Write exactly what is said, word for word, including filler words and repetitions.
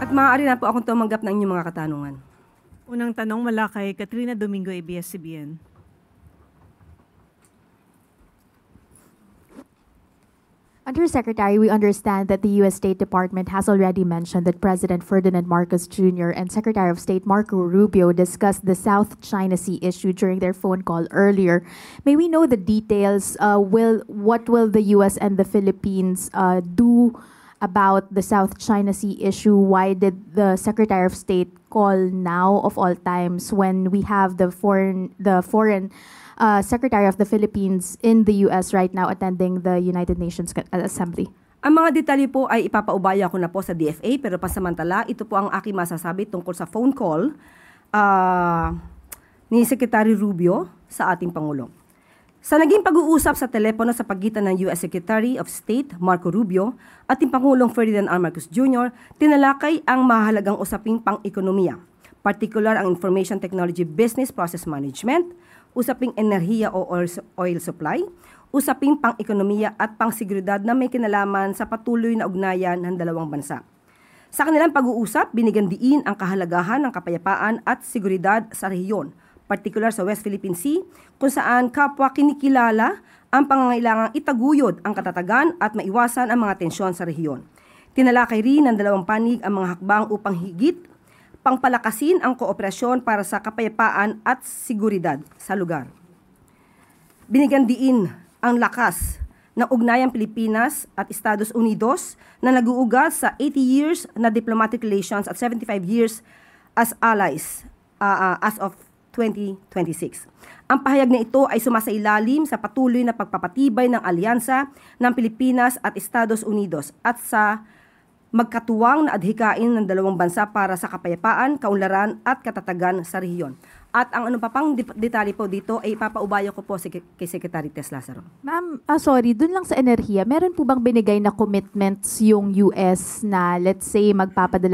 At maaari na po akong tumanggap ng inyong mga katanungan. Unang tanong mula kay Katrina Domingo, A B S C B N. Undersecretary, we understand that the U S State Department has already mentioned that President Ferdinand Marcos Junior and Secretary of State Marco Rubio discussed the South China Sea issue during their phone call earlier. May we know the details? Uh, will what will the U S and the Philippines uh, do about the South China Sea issue? Why did the Secretary of State call now of all times when we have the foreign the foreign Uh, Secretary of the Philippines in the U S right now attending the United Nations Assembly? Ang mga detalye po ay ipapaubaya ko na po sa D F A, pero pansamantala, ito po ang aking masasabi tungkol sa phone call uh, ni Secretary Rubio sa ating Pangulo. Sa naging pag-uusap sa telepono sa pagitan ng U S Secretary of State Marco Rubio at ating Pangulong Ferdinand R. Marcos Junior, tinalakay ang mahalagang usaping pang-ekonomiya, partikular ang Information Technology Business Process Management, usaping enerhiya o oil supply, usaping pang-ekonomiya at pang-seguridad na may kinalaman sa patuloy na ugnayan ng dalawang bansa. Sa kanilang pag-uusap, binigyan diin ang kahalagahan ng kapayapaan at seguridad sa rehiyon, partikular sa West Philippine Sea, kung saan kapwa kinikilala ang pangangailangang itaguyod ang katatagan at maiwasan ang mga tensyon sa rehiyon. Tinalakay rin ng dalawang panig ang mga hakbang upang higit pangpalakasin ang kooperasyon para sa kapayapaan at seguridad sa lugar. Binigyan diin ang lakas ng ugnayang Pilipinas at Estados Unidos na nag-uugat sa eighty years na diplomatic relations at seventy-five years as allies uh, uh, as of twenty twenty-six. Ang pahayag na ito ay sumasailalim sa patuloy na pagpapatibay ng alyansa ng Pilipinas at Estados Unidos at sa magkatuwang na adhikain ng dalawang bansa para sa kapayapaan, kaunlaran at katatagan sa rehiyon. At ang ano pa pang detalye po dito ay ipapaubaya ko po si, kay Secretary Tess Lazaro. Ma'am, ah, sorry, dun lang sa enerhiya, meron po bang binigay na commitments yung U S na let's say magpapadala